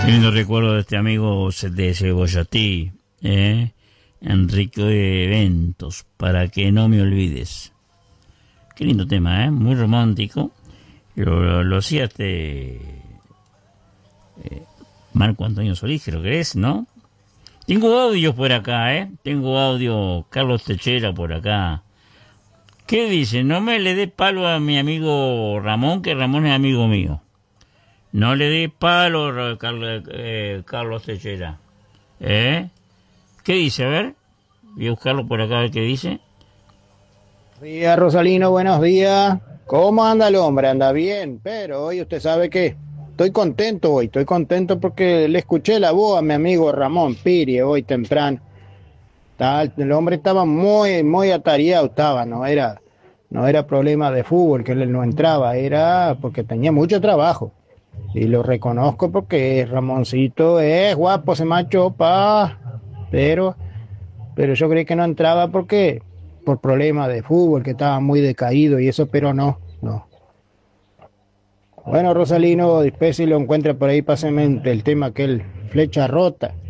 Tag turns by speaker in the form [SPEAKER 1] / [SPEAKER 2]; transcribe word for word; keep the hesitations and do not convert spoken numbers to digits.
[SPEAKER 1] Qué lindo recuerdo de este amigo de Cebollatí, ¿eh? Enrique Eventos, para que no me olvides. Qué lindo tema, ¿eh? Muy romántico. Lo, lo, lo hacía este eh, Marco Antonio Solís, creo que es, ¿no? Tengo audios por acá, ¿eh? Tengo audio, Carlos Techera por acá. ¿Qué dice? No me le dé palo a mi amigo Ramón, que Ramón es amigo mío. No le dé palo, Carlos, eh, Carlos Techera. ¿Eh? ¿Qué dice? A ver. Voy a buscarlo por acá a ver qué dice.
[SPEAKER 2] Buenos días, Rosalino, buenos días. ¿Cómo anda el hombre? Anda bien, pero hoy usted sabe que estoy contento hoy, estoy contento porque le escuché la voz a mi amigo Ramón Piri hoy temprano. Tal, el hombre estaba muy, muy atareado, estaba, no era, no era problema de fútbol que él no entraba, era porque tenía mucho trabajo. Y lo reconozco porque Ramoncito es guapo, ese macho, pa, pero, pero yo creí que no entraba porque por problemas de fútbol, que estaba muy decaído y eso, pero no, no. Bueno, Rosalino, después si lo encuentra por ahí, pásame el tema aquel, flecha rota.